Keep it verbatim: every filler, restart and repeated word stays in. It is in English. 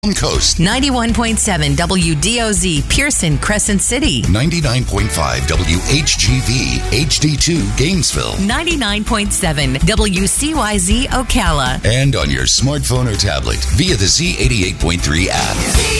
Coast. ninety-one point seven W D O Z Pearson Crescent City. ninety-nine point five W H G V H D two Gainesville. ninety-nine point seven W C Y Z Ocala. And on your smartphone or tablet via the Z eighty-eight point three app.